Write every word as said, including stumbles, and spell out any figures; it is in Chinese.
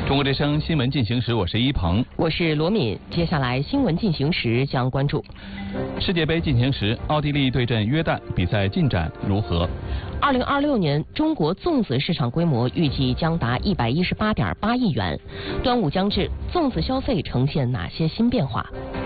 中国之声新闻进行时，我是一鹏， 我是罗敏。接下来新闻进行时将关注世界杯进行时，奥地利对阵约旦，比赛进展如何？ 二零二六年中国粽子市场规模预计将达一百一十八点八亿元。端午将至，粽子消费呈现哪些新变化？